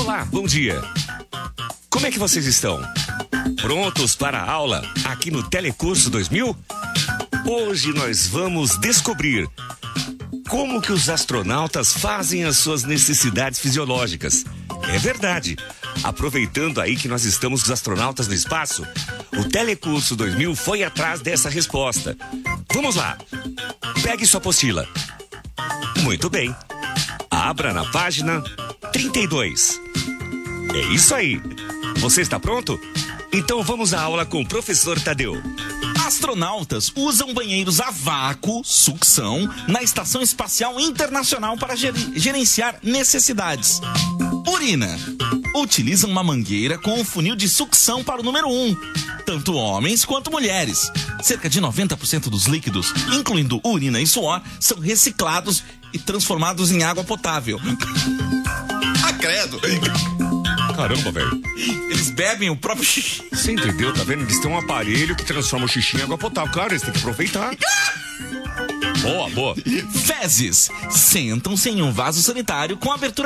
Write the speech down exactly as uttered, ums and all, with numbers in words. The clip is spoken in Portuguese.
Olá, bom dia. Como é que vocês estão? Prontos para a aula aqui no Telecurso dois mil? Hoje nós vamos descobrir como que os astronautas fazem as suas necessidades fisiológicas. É verdade. Aproveitando aí que nós estamos os astronautas no espaço, o Telecurso dois mil foi atrás dessa resposta. Vamos lá. Pegue sua apostila. Muito bem. Abra na página trinta e dois. É isso aí. Você está pronto? Então vamos à aula com o professor Tadeu. Astronautas usam banheiros a vácuo, sucção, na Estação Espacial Internacional para ger- gerenciar necessidades. Urina. Utilizam uma mangueira com um funil de sucção para o número um. Tanto homens quanto mulheres. Cerca de noventa por cento dos líquidos, incluindo urina e suor, são reciclados e transformados em água potável. Ah, credo! Caramba, velho. Eles bebem o próprio xixi. Você entendeu? Tá vendo? Eles têm um aparelho que transforma o xixi em água potável. Claro, eles têm que aproveitar. Boa, boa. Fezes. Sentam-se em um vaso sanitário com abertura